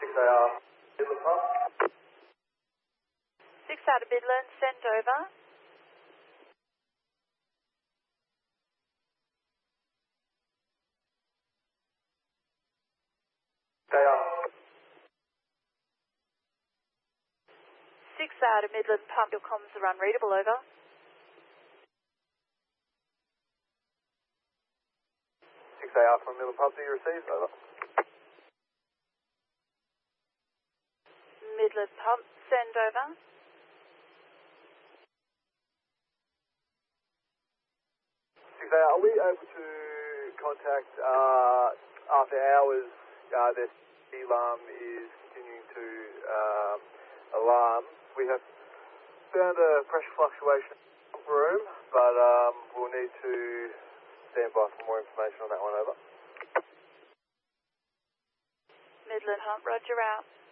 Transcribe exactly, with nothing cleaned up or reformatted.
six A R, Midland Pump. six out of Midland, send over. A R. six out of Midland Pump, your comms are unreadable, over. six A R from Midland Pump, do you receive? Over. Midland Pump, send over. six A R, are we able to contact uh, after hours? Uh, their alarm is continuing to um, alarm. We have found a pressure fluctuation in the room, but um, we'll need to stand by for more information on that one, over. Midland Pump, roger out.